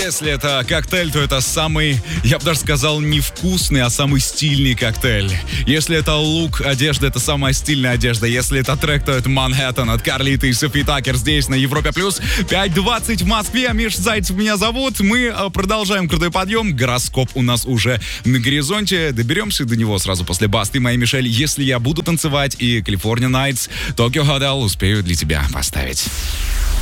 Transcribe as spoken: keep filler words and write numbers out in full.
Если это коктейль, то это самый, я бы даже сказал, не вкусный, а самый стильный коктейль. Если это лук, одежда, это самая стильная одежда. Если это трек, то это Манхэттен от Карлиты и Софи Такер здесь на Европе Плюс. пять двадцать в Москве. Миш Зайцев меня зовут. Мы продолжаем крутой подъем. Гороскоп у нас уже на горизонте. Доберемся до него сразу после Басты моей Мишель. Если я буду танцевать, и California Nights, Tokyo Hotel успею для тебя поставить.